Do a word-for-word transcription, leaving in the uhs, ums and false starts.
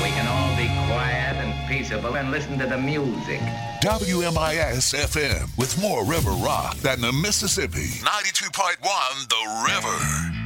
we can all be quiet and peaceable and listen to the music. W M I S F M with more river rock than the Mississippi. ninety-two point one The River.